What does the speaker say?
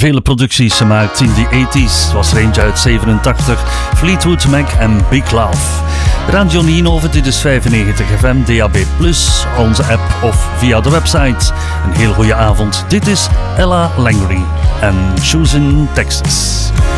vele producties gemaakt in de 80s. Was er eentje uit 87, Fleetwood Mac en Big Love. Radio Nienhoven, dit is 95 FM, DAB+, onze app of via de website. Een heel goede avond. Dit is Ella Langley en Choosing Texas.